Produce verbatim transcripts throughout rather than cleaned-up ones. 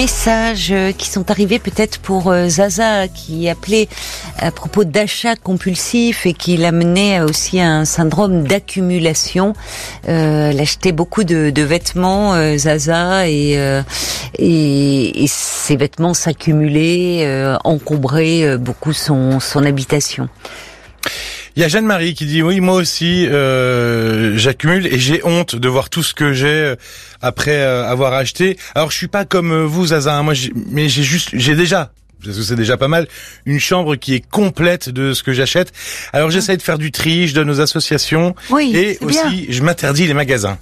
messages qui sont arrivés peut-être pour Zaza, qui appelait à propos d'achats compulsifs et qui l'amenait aussi à un syndrome d'accumulation. Euh, elle achetait beaucoup de, de vêtements, euh, Zaza, et, euh, et, et ces vêtements s'accumulaient, euh, encombraient euh, beaucoup son, son habitation. Il y a Jeanne-Marie qui dit oui, moi aussi euh, j'accumule et j'ai honte de voir tout ce que j'ai après euh, avoir acheté. Alors je suis pas comme vous, Zaza, hein, moi j'ai, mais j'ai juste j'ai déjà parce que c'est déjà pas mal, une chambre qui est complète de ce que j'achète. Alors j'essaie de faire du tri, je donne aux associations, oui, et aussi bien. Je m'interdis les magasins.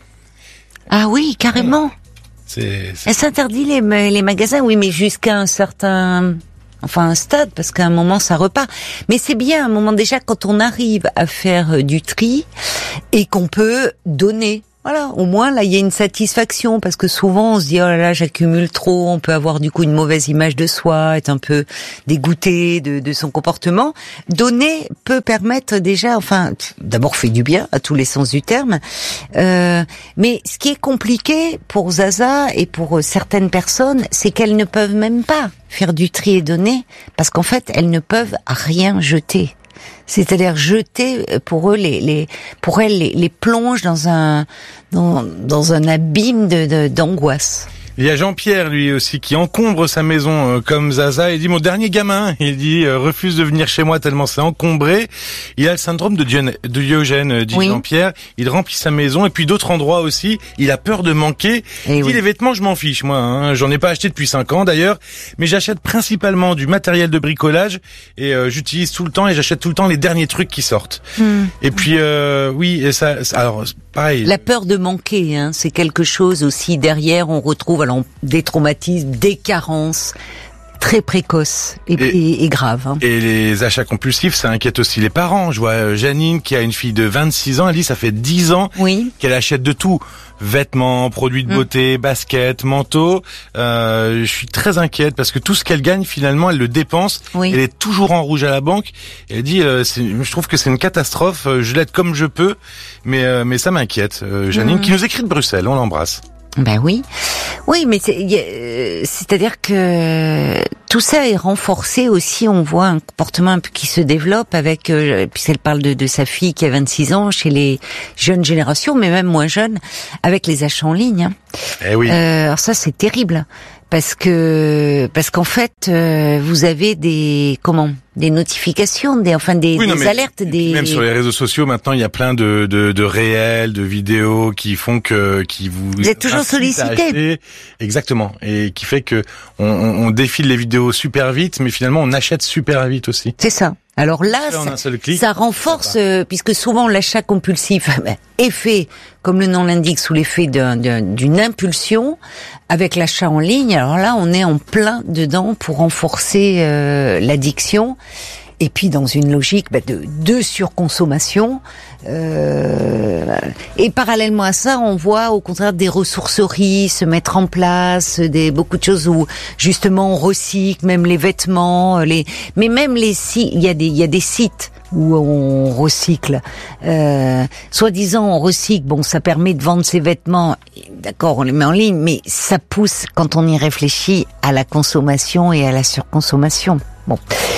Ah oui, carrément. Voilà. C'est, c'est... Elle s'interdit les, les magasins, oui, mais jusqu'à un certain... Enfin, un stade, parce qu'à un moment, ça repart. Mais c'est bien, à un moment, déjà, quand on arrive à faire du tri et qu'on peut donner. Voilà, au moins, là, il y a une satisfaction, parce que souvent, on se dit, oh là là, j'accumule trop, on peut avoir, du coup, une mauvaise image de soi, être un peu dégoûté de, de son comportement. Donner peut permettre déjà, enfin, d'abord, fait du bien, à tous les sens du terme. Euh, mais ce qui est compliqué pour Zaza et pour certaines personnes, c'est qu'elles ne peuvent même pas faire du tri et donner, parce qu'en fait, elles ne peuvent rien jeter. C'est-à-dire jeter pour eux les, les pour elles les, les plonge dans un dans, dans un abîme de, de d'angoisse. Il y a Jean-Pierre, lui aussi, qui encombre sa maison euh, comme Zaza. Il dit, mon dernier gamin, il dit, euh, refuse de venir chez moi tellement c'est encombré. Il a le syndrome de, Dion- de Diogène, dit oui. Jean-Pierre. Il remplit sa maison et puis d'autres endroits aussi. Il a peur de manquer. Et il dit, oui. Les vêtements, je m'en fiche, moi. Hein. J'en ai pas acheté depuis cinq ans, d'ailleurs. Mais j'achète principalement du matériel de bricolage et euh, j'utilise tout le temps et j'achète tout le temps les derniers trucs qui sortent. Hmm. Et puis, euh, oui, et ça, ça, alors, pareil. La peur de manquer, hein, c'est quelque chose aussi derrière. On retrouve alors des traumatismes, des carences très précoces et, et, et, et graves. Hein. Et les achats compulsifs, ça inquiète aussi les parents. Je vois Janine qui a une fille de vingt-six ans, elle dit ça fait dix ans oui. qu'elle achète de tout. Vêtements, produits de beauté, mmh. baskets, manteaux. Euh, je suis très inquiète parce que tout ce qu'elle gagne, finalement, elle le dépense. Oui. Elle est toujours en rouge à la banque. Et elle dit, euh, c'est, je trouve que c'est une catastrophe. Je l'aide comme je peux, mais euh, mais ça m'inquiète. Euh, Janine, mmh. qui nous écrit de Bruxelles, on l'embrasse. Ben oui, oui, mais c'est, euh, c'est-à-dire que tout ça est renforcé aussi. On voit un comportement un peu qui se développe avec, euh, puisqu'elle parle de, de sa fille qui a vingt-six ans, chez les jeunes générations, mais même moins jeunes, avec les achats en ligne. Hein. Eh oui. Euh, alors ça, c'est terrible. Parce que parce qu'en fait euh, vous avez des comment des notifications, des enfin des, oui, des non, alertes, des même sur les réseaux sociaux maintenant il y a plein de de, de réels, de vidéos qui font que qui vous vous êtes toujours sollicité. Exactement, et qui fait que on, on, on défile les vidéos super vite, mais finalement on achète super vite aussi. C'est ça. Alors là, ça, clic, ça renforce, ça euh, puisque souvent l'achat compulsif est fait, comme le nom l'indique, sous l'effet d'un, d'un, d'une impulsion, avec l'achat en ligne. Alors là, on est en plein dedans pour renforcer euh, l'addiction. Et puis dans une logique bah, de, de surconsommation. Euh, et parallèlement à ça, on voit au contraire des ressourceries se mettre en place, des beaucoup de choses où justement on recycle, même les vêtements, les, mais même les sites. Il y a des, il y a des sites où on recycle. Euh, soi-disant on recycle, bon, ça permet de vendre ses vêtements. D'accord, on les met en ligne, mais ça pousse quand on y réfléchit à la consommation et à la surconsommation. Bon.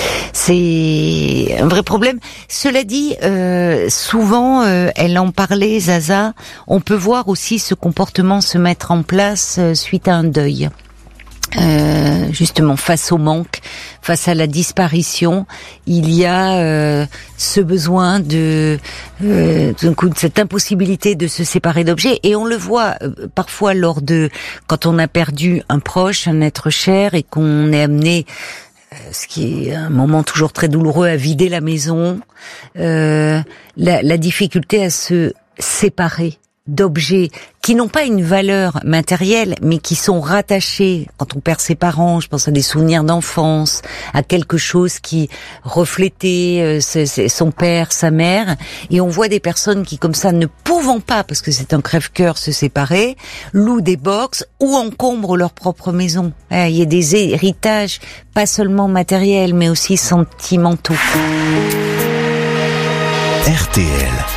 C'est un vrai problème. Cela dit, euh, souvent, euh, elle en parlait, Zaza, on peut voir aussi ce comportement se mettre en place euh, suite à un deuil. Euh, justement, face au manque, face à la disparition, il y a euh, ce besoin de, euh, d'un coup, de cette impossibilité de se séparer d'objets. Et on le voit euh, parfois lors de, quand on a perdu un proche, un être cher, et qu'on est amené, ce qui est un moment toujours très douloureux, à vider la maison, euh, la, la difficulté à se séparer d'objets qui n'ont pas une valeur matérielle, mais qui sont rattachés, quand on perd ses parents, je pense à des souvenirs d'enfance, à quelque chose qui reflétait euh, c'est, c'est son père, sa mère, et on voit des personnes qui, comme ça, ne pouvant pas, parce que c'est un crève-cœur, se séparer, louent des box ou encombrent leur propre maison. Il y a des héritages, pas seulement matériels, mais aussi sentimentaux. R T L